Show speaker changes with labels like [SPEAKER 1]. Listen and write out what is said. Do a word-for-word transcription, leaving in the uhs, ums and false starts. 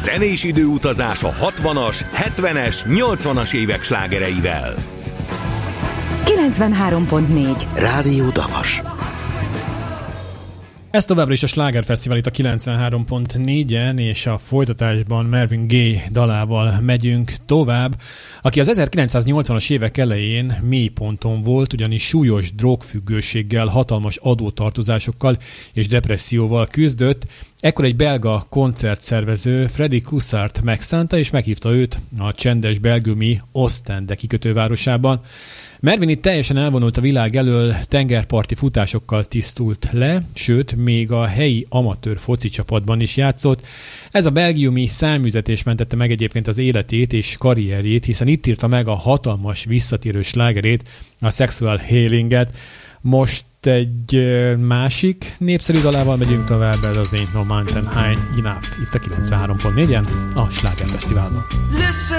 [SPEAKER 1] Zenés időutazás a hatvanas, hetvenes, nyolcvanas évek slágereivel.
[SPEAKER 2] kilencvenhárom pont négy
[SPEAKER 3] Rádió Damas.
[SPEAKER 4] Ez továbbra is a Slágerfesztivál itt a kilencvenhárom pont négyen, és a folytatásban Marvin Gaye dalával megyünk tovább, aki az ezerkilencszáznyolcvanas évek elején mélyponton volt, ugyanis súlyos drogfüggőséggel, hatalmas adótartozásokkal és depresszióval küzdött. Ekkor egy belga koncertszervező, Freddy Cussart megszánta, és meghívta őt a csendes belgiumi Ostende kikötővárosában. Marvin itt teljesen elvonult a világ elől, tengerparti futásokkal tisztult le, sőt, még a helyi amatőr foci csapatban is játszott. Ez a belgiumi száműzetés mentette meg egyébként az életét és karrierjét, hiszen itt írta meg a hatalmas visszatérő slágerét, a Sexual Healinget. Most egy másik népszerű dalával megyünk tovább, ez az Ain't No Mountain High Enough, itt a kilencvenhárom pont négyen, a Slágerfesztiválban.